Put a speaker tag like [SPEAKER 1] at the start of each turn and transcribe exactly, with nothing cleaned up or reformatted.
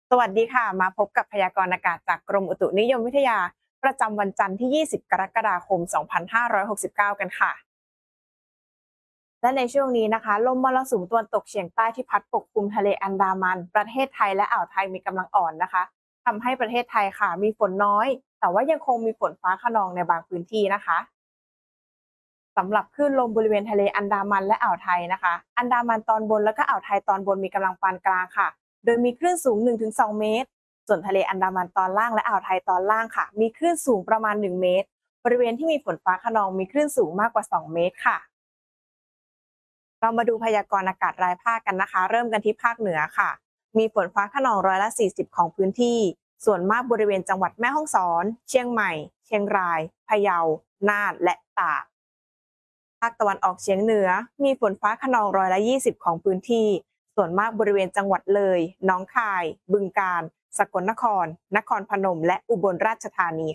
[SPEAKER 1] สวัสดีค่ะมาพบกับพยากรณ์อากาศจากกรมอุตุนิยมวิทยาประจำวันจันทร์ที่ ยี่สิบ กรกฎาคม สองพันห้าร้อยหกสิบเก้า กันค่ะและในช่วงนี้นะคะลมมรสุมตะวันตกเฉียงใต้ที่พัดปกคลุมทะเลอันดามันประเทศไทยและอ่าวไทยมีกำลังอ่อนนะคะทำให้ประเทศไทยค่ะมีฝนน้อยแต่ว่ายังคงมีฝนฟ้าคะนองในบางพื้นที่นะคะสำหรับคลื่นลมบริเวณทะเลอันดามันและอ่าวไทยนะคะอันดามันตอนบนและก็อ่าวไทยตอนบนมีกำลังปานกลางค่ะโดยมีคลื่นสูง หนึ่งถึงสอง เมตรส่วนทะเลอันดามันตอนล่างและอ่าวไทยตอนล่างค่ะมีคลื่นสูงประมาณหนึ่งเมตรบริเวณที่มีฝนฟ้าคะนองมีคลื่นสูงมากกว่าสองเมตรค่ะเรามาดูพยากรณ์อากาศรายภาคกันนะคะเริ่มกันที่ภาคเหนือค่ะมีฝนฟ้าคะนองร้อยละสี่สิบของพื้นที่ส่วนมากบริเวณจังหวัดแม่ฮ่องสอนเชียงใหม่เชียงรายพะเยาน่านและตาก ภาคตะวันออกเฉียงเหนือมีฝนฟ้าคะนองร้อยละยี่สิบของพื้นที่ส่วนมากบริเวณจังหวัดเลยหนองคายบึงกาฬสกลนครนครพนมและอุบลราชธานี